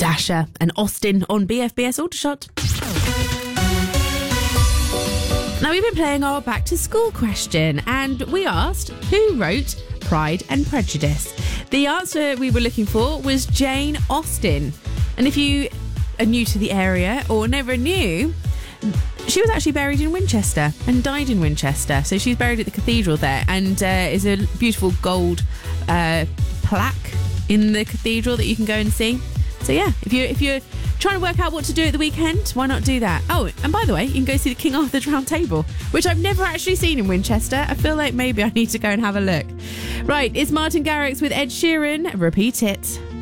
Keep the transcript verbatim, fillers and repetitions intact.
Dasher and Austin on B F B S Aldershot. Now, we've been playing our back to school question, and we asked who wrote Pride and Prejudice. The answer we were looking for was Jane Austen. And if you are new to the area or never knew, she was actually buried in Winchester and died in Winchester. So she's buried at the cathedral there, and uh, is a beautiful gold uh, plaque in the cathedral that you can go and see. So yeah, if you're, if you're trying to work out what to do at the weekend, why not do that? Oh, and by the way, you can go see the King Arthur's Round Table, which I've never actually seen in Winchester. I feel like maybe I need to go and have a look. Right, it's Martin Garrix with Ed Sheeran. Repeat It.